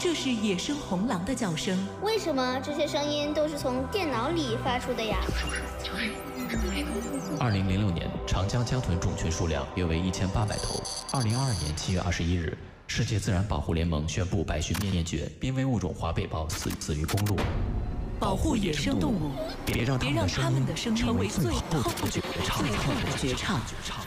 这是野生红狼的叫声。 为什么这些声音都是从电脑里发出的呀 ？2006年，长江江豚种群数量约为1800头。2022年7月21日，世界自然保护联盟宣布白须灭绝，濒危物种华北豹死于公路。 保护野生动物， 别让他们的声音成为最后的绝唱。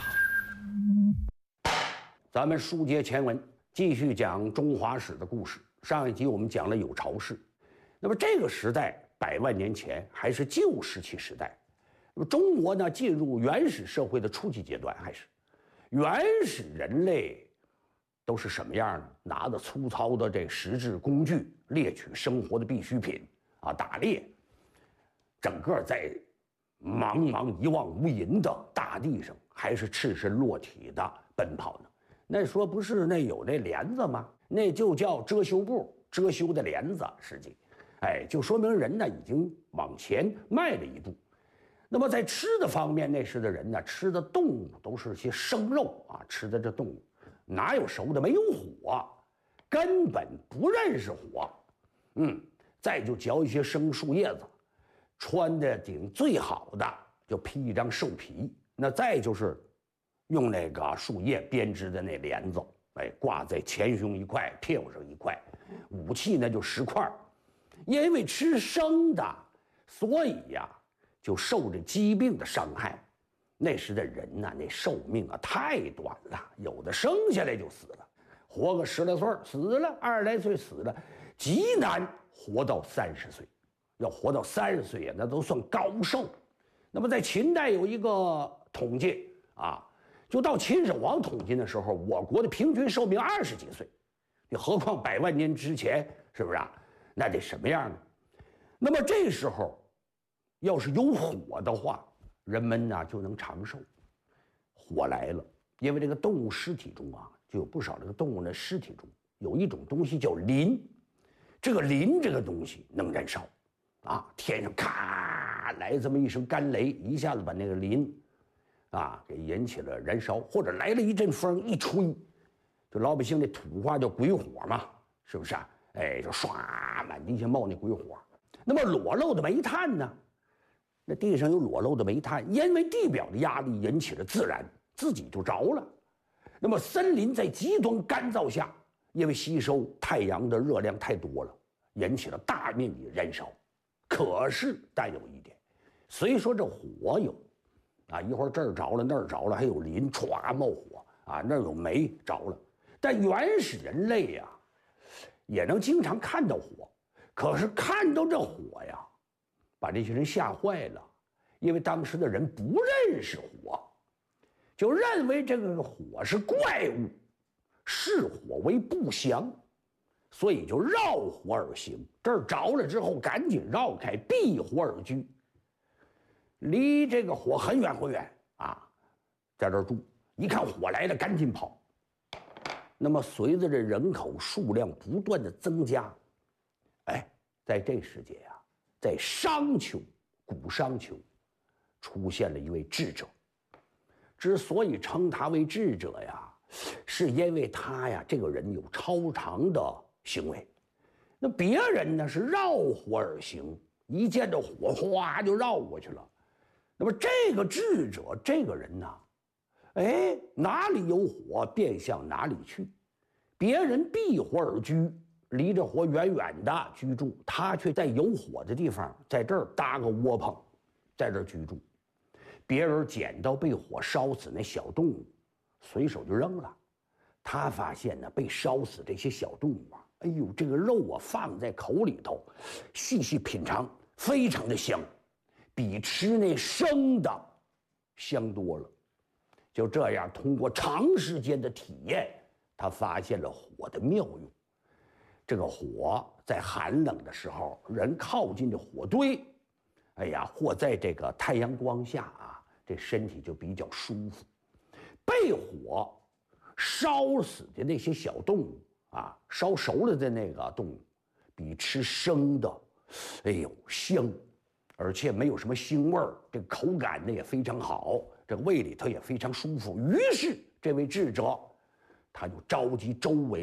咱们书接前文，继续讲中华史的故事。上一集我们讲了有巢氏，那么这个时代100万年前还是旧石器时代。那么中国呢进入原始社会的初级阶段，还是原始人类都是什么样呢？拿着粗糙的这石质工具猎取生活的必需品啊，打猎，整个在茫茫一望无垠的大地上，还是赤身裸体的奔跑呢。那说不是那有那帘子吗？那就叫遮羞布，遮羞的帘子，实际，就说明人呢已经往前迈了一步。那么在吃的方面，那时的人呢，吃的动物都是些生肉啊，吃的这动物哪有熟的？没有火，根本不认识火。再就嚼一些生树叶子，穿的顶最好的就披一张兽皮，那再就是用那个树叶编织的那帘子，挂在前胸一块，屁股上一块，武器呢就10块。因为吃生的，所以呀就受着疾病的伤害。那时的人呐，那寿命啊太短了，有的生下来就死了，活个10来岁死了，20来岁死了，极难活到30岁。要活到30岁呀，那都算高寿。那么在秦代有一个统计啊，就到秦始皇统计的时候，我国的平均寿命20几岁，你何况100万年之前，是不是啊？那得什么样呢？那么这时候，要是有火的话，人们呢就能长寿。火来了，因为这个动物尸体中啊，就有不少这个动物的尸体中有一种东西叫磷，这个磷这个东西能燃烧，啊，天上咔来这么一声干雷，一下子把那个磷啊给引起了燃烧，或者来了一阵风一吹，就老百姓那土话叫鬼火嘛，是不是啊？就唰满地下冒那鬼火。那么裸露的煤炭呢？那地上有裸露的煤炭，因为地表的压力引起了自燃，自己就着了。那么森林在极端干燥下，因为吸收太阳的热量太多了，引起了大面积燃烧。可是但有一点，虽说这火有啊，一会儿这儿着了那儿着了，还有磷歘冒火啊，那儿有煤着了，但原始人类呀也能经常看到火。可是看到这火呀，把这些人吓坏了，因为当时的人不认识火，就认为这个火是怪物，视火为不祥，所以就绕火而行。这儿着了之后，赶紧绕开，避火而居，离这个火很远很远啊，在这儿住。一看火来了，赶紧跑。那么随着这人口数量不断的增加，在这世界啊，在商丘，古商丘，出现了一位智者。之所以称他为智者呀，是因为他呀，这个人有超常的行为。那别人呢是绕火而行，一见着火，哗就绕过去了。那么这个智者，这个人呢，哪里有火，便向哪里去。别人避火而居，离着火远远的居住，他却在有火的地方，在这儿搭个窝棚，在这儿居住。别人捡到被火烧死那小动物，随手就扔了。他发现呢，被烧死这些小动物啊，这个肉啊放在口里头，细细品尝，非常的香，比吃那生的香多了。就这样，通过长时间的体验，他发现了火的妙用。这个火在寒冷的时候，人靠近这火堆，或在这个太阳光下啊，这身体就比较舒服。被火烧死的那些小动物啊，烧熟了的那个动物，比吃生的，香，而且没有什么腥味儿，这个口感呢也非常好，这个胃里头也非常舒服。于是这位智者，他就召集周围